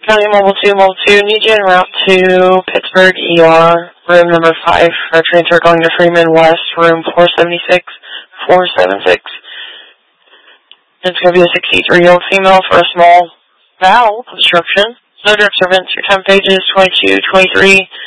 County Mobile 2, need you en route to Pittsburgh ER, room number 5, for transfer going to Freeman West, room 476. It's going to be a 63-year-old female for a small bowel obstruction. No direct servants. Your time pages 22, 23,